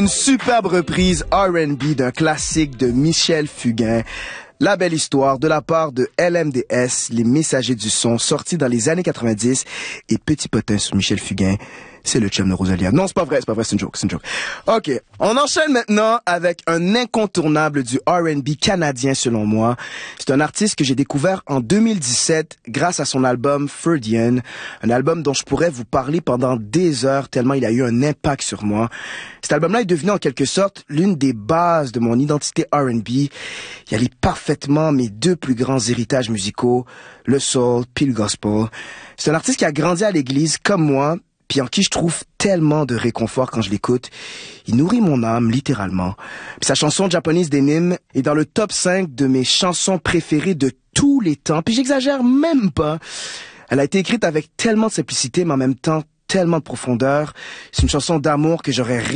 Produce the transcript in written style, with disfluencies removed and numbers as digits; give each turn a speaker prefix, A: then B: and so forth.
A: Une superbe reprise R&B d'un classique de Michel Fugain. La belle histoire de la part de LMDS, les messagers du son, sorti dans les années 90. Et petit potin sur Michel Fugain, c'est le chum de Rosalia. Non, c'est pas vrai, c'est une joke. OK, on enchaîne maintenant avec un incontournable du R&B canadien selon moi. C'est un artiste que j'ai découvert en 2017 grâce à son album Freudian, un album dont je pourrais vous parler pendant des heures tellement il a eu un impact sur moi. Cet album-là est devenu en quelque sorte l'une des bases de mon identité R&B. Il allie parfaitement mes deux plus grands héritages musicaux, le soul puis le gospel. C'est un artiste qui a grandi à l'église comme moi, puis en qui je trouve tellement de réconfort quand je l'écoute. Il nourrit mon âme, littéralement. Puis sa chanson Japanese Denim est dans le top 5 de mes chansons préférées de tous les temps, puis j'exagère même pas. Elle a été écrite avec tellement de simplicité, mais en même temps tellement de profondeur. C'est une chanson d'amour que j'aurais